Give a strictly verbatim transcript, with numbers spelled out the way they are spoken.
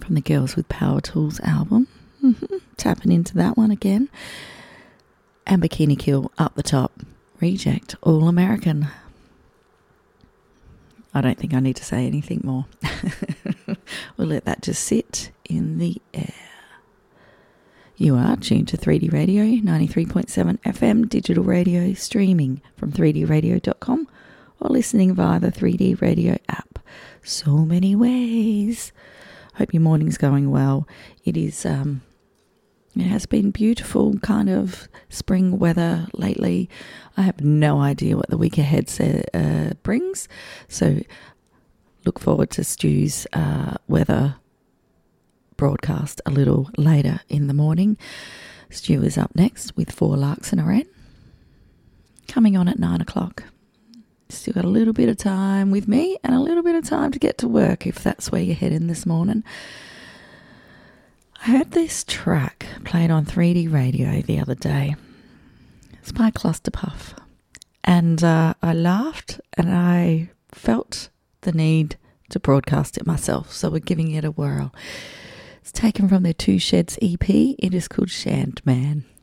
from the Girls with Power Tools album. Mm-hmm. Tapping into that one again. And Bikini Kill up the top. Reject, All American. I don't think I need to say anything more. We'll let that just sit in the air. You are tuned to three D Radio, ninety-three point seven F M digital radio, streaming from three d radio dot com or listening via the three D Radio app. So many ways. Hope your morning's going well. It is, um, it has been beautiful kind of spring weather lately. I have no idea what the week ahead uh, brings. So look forward to Stu's uh, weather broadcast a little later in the morning. Stu is up next with Four Larks and a Wren, coming on at nine o'clock. Still got a little bit of time with me and a little bit of time to get to work if that's where you're heading this morning. I heard this track played on three D Radio the other day. It's by Clusterpuff. And uh, I laughed and I felt the need to broadcast it myself. So we're giving it a whirl. It's taken from their Two Sheds E P. It is called Shant Man.